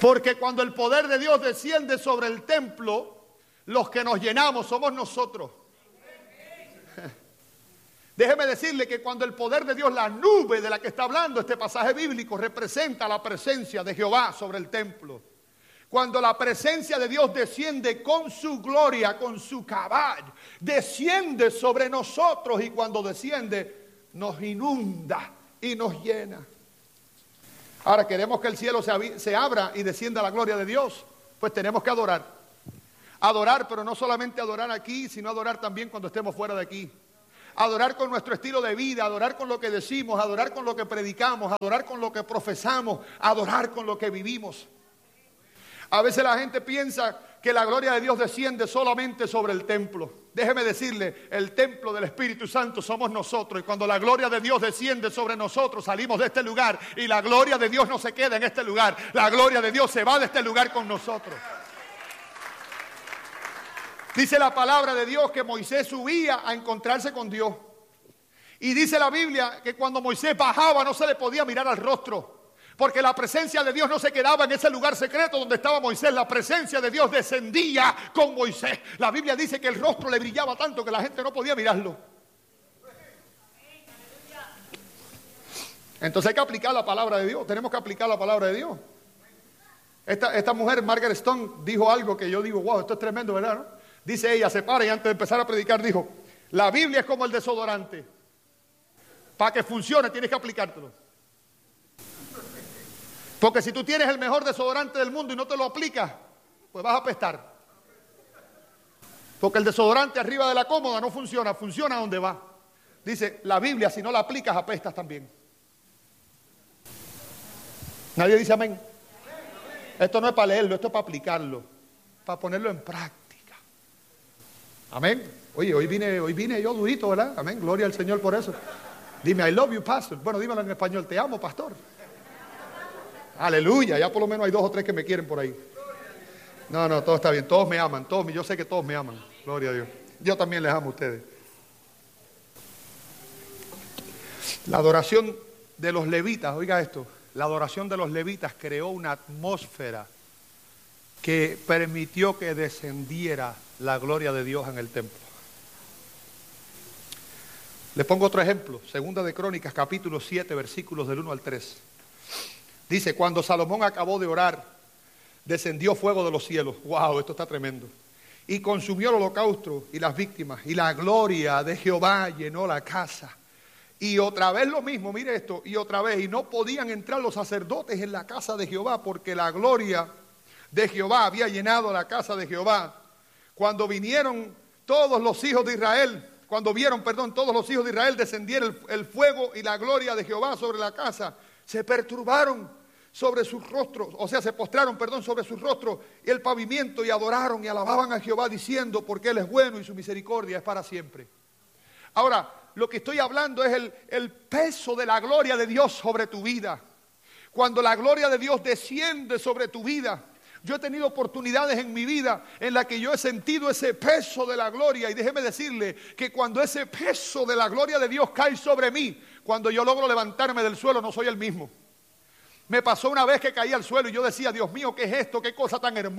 Porque cuando el poder de Dios desciende sobre el templo, los que nos llenamos somos nosotros. Déjeme decirle que cuando el poder de Dios, la nube de la que está hablando este pasaje bíblico, representa la presencia de Jehová sobre el templo. Cuando la presencia de Dios desciende con su gloria, con su cabal, desciende sobre nosotros, y cuando desciende nos inunda y nos llena. Ahora queremos que el cielo se abra y descienda la gloria de Dios, pues tenemos que adorar. Adorar, pero no solamente adorar aquí, sino adorar también cuando estemos fuera de aquí. Adorar con nuestro estilo de vida, adorar con lo que decimos, adorar con lo que predicamos, adorar con lo que profesamos, adorar con lo que vivimos. A veces la gente piensa que la gloria de Dios desciende solamente sobre el templo. Déjeme decirle, el templo del Espíritu Santo somos nosotros, y cuando la gloria de Dios desciende sobre nosotros, salimos de este lugar, y la gloria de Dios no se queda en este lugar, la gloria de Dios se va de este lugar con nosotros. Dice la palabra de Dios que Moisés subía a encontrarse con Dios. Y dice la Biblia que cuando Moisés bajaba no se le podía mirar al rostro, porque la presencia de Dios no se quedaba en ese lugar secreto donde estaba Moisés. La presencia de Dios descendía con Moisés. La Biblia dice que el rostro le brillaba tanto que la gente no podía mirarlo. Entonces hay que aplicar la palabra de Dios. Tenemos que aplicar la palabra de Dios. Esta mujer, Margaret Stone, dijo algo que yo digo, wow, esto es tremendo, ¿verdad? ¿No? Dice ella, se para y antes de empezar a predicar dijo, la Biblia es como el desodorante. Para que funcione tienes que aplicártelo. Porque si tú tienes el mejor desodorante del mundo y no te lo aplicas, pues vas a apestar. Porque el desodorante arriba de la cómoda no funciona, funciona donde va. Dice, la Biblia si no la aplicas apestas también. Nadie dice amén. Esto no es para leerlo, esto es para aplicarlo, para ponerlo en práctica. Amén. Oye, hoy vine yo durito, ¿verdad? Amén. Gloria al Señor por eso. Dime, I love you, pastor. Bueno, dímelo en español. Te amo, pastor. Aleluya. Ya por lo menos hay 2 o 3 que me quieren por ahí. No, todo está bien. Todos me aman. Yo sé que todos me aman. Gloria a Dios. Yo también les amo a ustedes. La adoración de los levitas, oiga esto. La adoración de los levitas creó una atmósfera que permitió que descendiera la gloria de Dios en el templo. Le pongo otro ejemplo, Segunda de Crónicas, capítulo 7, versículos del 1 al 3. Dice, cuando Salomón acabó de orar, descendió fuego de los cielos. Wow, esto está tremendo. Y consumió el holocausto y las víctimas, y la gloria de Jehová llenó la casa. Y otra vez lo mismo, mire esto, y otra vez, y no podían entrar los sacerdotes en la casa de Jehová, porque la gloria de Jehová había llenado la casa de Jehová. Cuando vieron todos los hijos de Israel descendiera el fuego y la gloria de Jehová sobre la casa, se perturbaron sobre sus rostros, se postraron, sobre sus rostros y el pavimento, y adoraron y alababan a Jehová diciendo, porque Él es bueno y su misericordia es para siempre. Ahora, lo que estoy hablando es el peso de la gloria de Dios sobre tu vida. Cuando la gloria de Dios desciende sobre tu vida, yo he tenido oportunidades en mi vida en las que yo he sentido ese peso de la gloria, y déjeme decirle que cuando ese peso de la gloria de Dios cae sobre mí, cuando yo logro levantarme del suelo no soy el mismo. Me pasó una vez que caí al suelo y yo decía, Dios mío, ¿qué es esto? ¿Qué cosa tan hermosa?